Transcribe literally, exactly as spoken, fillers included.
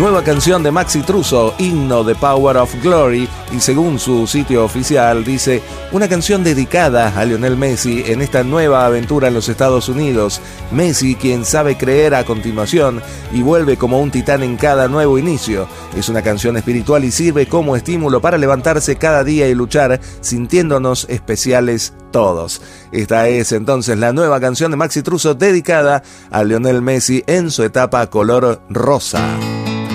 Nueva canción de Maxi Truso, himno de Power of Glory, y según su sitio oficial dice, una canción dedicada a Lionel Messi en esta nueva aventura en los Estados Unidos. Messi, quien sabe creer a continuación y vuelve como un titán en cada nuevo inicio. Es una canción espiritual y sirve como estímulo para levantarse cada día y luchar, sintiéndonos especiales todos. Esta es entonces la nueva canción de Maxi Truso dedicada a Lionel Messi en su etapa color rosa.